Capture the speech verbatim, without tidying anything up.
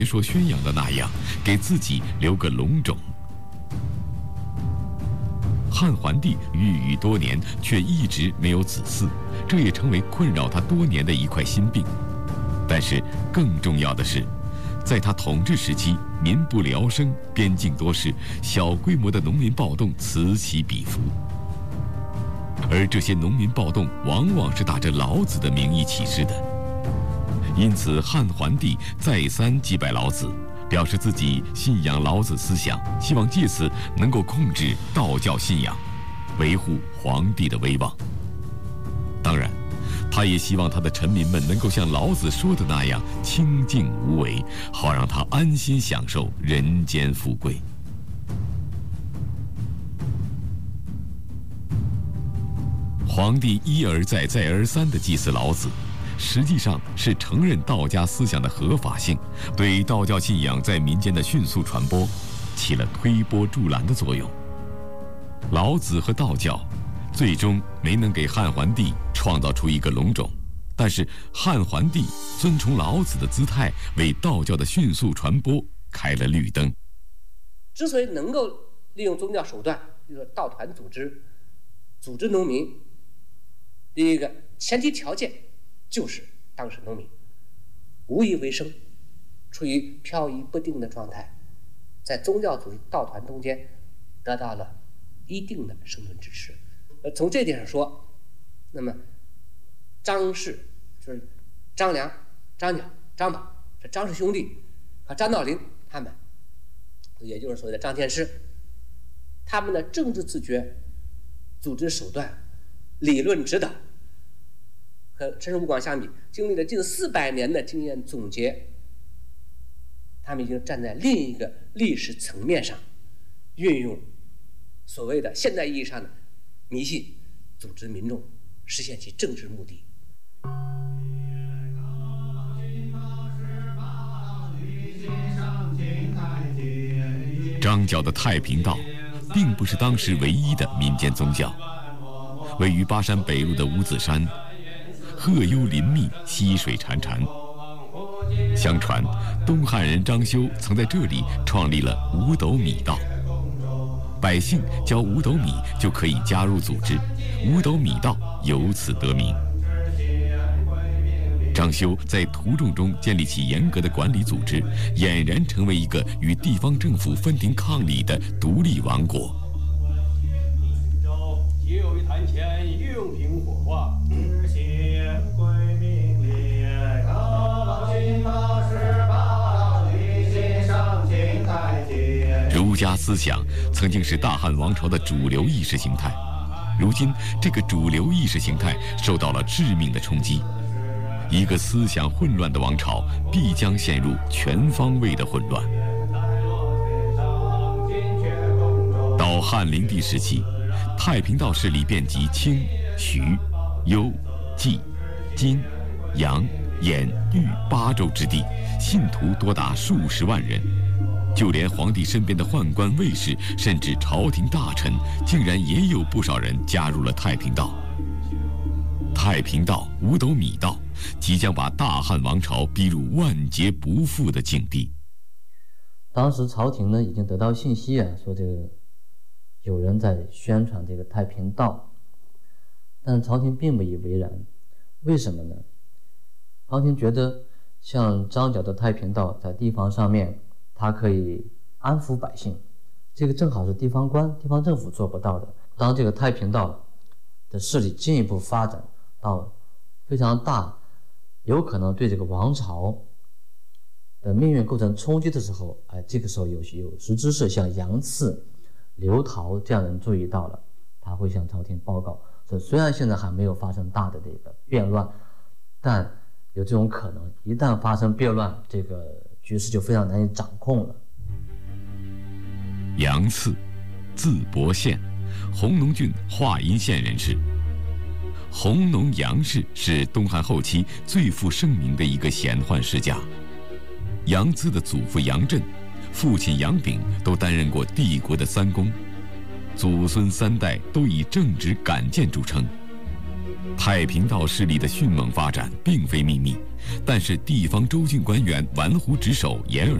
说宣扬的那样，给自己留个龙种。汉桓帝郁郁多年，却一直没有子嗣，这也成为困扰他多年的一块心病。但是更重要的是，在他统治时期，民不聊生，边境多事，小规模的农民暴动此起彼伏。而这些农民暴动往往是打着老子的名义起事的。因此，汉桓帝再三祭拜老子，表示自己信仰老子思想，希望借此能够控制道教信仰，维护皇帝的威望。当然，他也希望他的臣民们能够像老子说的那样清静无为，好让他安心享受人间富贵。皇帝一而再、再而三地祭祀老子，实际上是承认道家思想的合法性，对道教信仰在民间的迅速传播起了推波助澜的作用。老子和道教最终没能给汉桓帝创造出一个龙种，但是汉桓帝尊崇老子的姿态，为道教的迅速传播开了绿灯。 之所以能够利用宗教手段，比如说道团组织、组织农民，第一个前提条件就是当时农民无以为生，处于飘移不定的状态，在宗教组织道团中间得到了一定的生存支持。呃，从这点上说，那么张氏就是张良、张角、张宝这张氏兄弟和张道陵他们，也就是所谓的张天师，他们的政治自觉、组织手段、理论指导和陈胜吴广相比，经历了近四百年的经验总结，他们已经站在另一个历史层面上，运用所谓的现代意义上的迷信，组织民众，实现其政治目的。 张角的太平道并不是当时唯一的民间宗教。位于巴山北麓的五子山，鹤幽林密，溪水潺潺。相传，东汉人张修曾在这里创立了五斗米道，百姓交五斗米就可以加入组织，五斗米道由此得名。张修在途众中建立起严格的管理组织，俨然成为一个与地方政府分庭抗礼的独立王国。 皆有于坛前用品火化，知县归命烈，高保金道十八，立心上清太监。 儒家思想曾经是大汉王朝的主流意识形态，如今这个主流意识形态受到了致命的冲击。一个思想混乱的王朝必将陷入全方位的混乱。到汉灵帝时期，太平道势力遍及清、徐、幽、冀、金、阳、兖、豫八州之地，信徒多达数十万人。就连皇帝身边的宦官卫士，甚至朝廷大臣，竟然也有不少人加入了太平道。太平道、五斗米道即将把大汉王朝逼入万劫不复的境地。 当时朝廷呢已经得到信息啊，说这个有人在宣传这个太平道，但是朝廷并不以为然。为什么呢？朝廷觉得像张角的太平道在地方上面，它可以安抚百姓，这个正好是地方官、地方政府做不到的。当这个太平道的势力进一步发展到非常大，有可能对这个王朝的命运构成冲击的时候，哎，这个时候有有识之士，像杨赐、刘陶这样人注意到了，他会向朝廷报告。这虽然现在还没有发生大的这个变乱，但有这种可能，一旦发生变乱，这个局势就非常难以掌控了。 杨赐，字伯宪，弘农郡华阴县人士。弘农杨氏是东汉后期最负盛名的一个闲宦世家。杨赐的祖父杨震、父亲杨炳都担任过帝国的三公，祖孙三代都以正直敢谏著称。 太平道势力的迅猛发展并非秘密，但是地方州郡官员玩忽职守，掩耳